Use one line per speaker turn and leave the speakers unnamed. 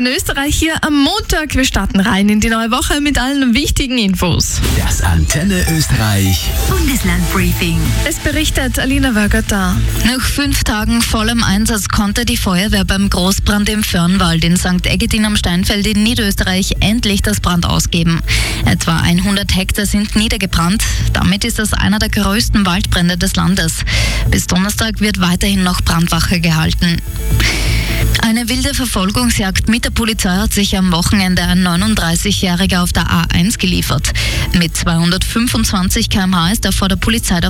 Antenne Österreich hier am Montag. Wir starten rein in die neue Woche mit allen wichtigen Infos.
Das Antenne Österreich
Bundeslandbriefing.
Es berichtet Alina Wörgötter.
Nach 5 Tagen vollem Einsatz konnte die Feuerwehr beim Großbrand im Föhrnwald in St. Eggetin am Steinfeld in Niederösterreich endlich das Brand ausgeben. Etwa 100 Hektar sind niedergebrannt. Damit ist das einer der größten Waldbrände des Landes. Bis Donnerstag wird weiterhin noch Brandwache gehalten. Eine wilde Verfolgungsjagd mit der Polizei hat sich am Wochenende ein 39-Jähriger auf der A1 geliefert. Mit 225 km/h ist er vor der Polizei